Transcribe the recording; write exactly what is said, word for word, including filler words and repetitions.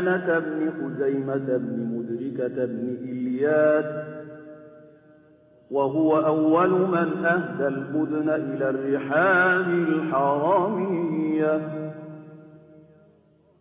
عيينة بن خزيمة بن مدركة بن إلياس، وهو أول من أهدى البدن إلى الرحام الحرام.